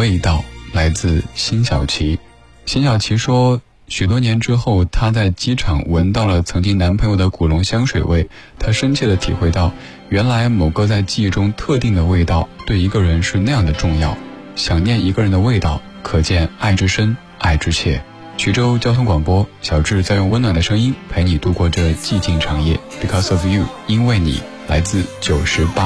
味道，来自辛晓琪。辛晓琪说，许多年之后，她在机场闻到了曾经男朋友的古龙香水味，她深切地体会到，原来某个在记忆中特定的味道对一个人是那样的重要。想念一个人的味道，可见爱之深，爱之切。衢州交通广播，小智在用温暖的声音陪你度过这寂静长夜。Because of you， 因为你，来自98。